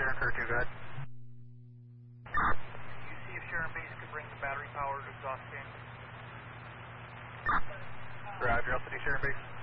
Sharon Crew 2, go ahead. You see if Sharon Base could bring the battery powered exhaust in. Roger, Altitude Sharon Base.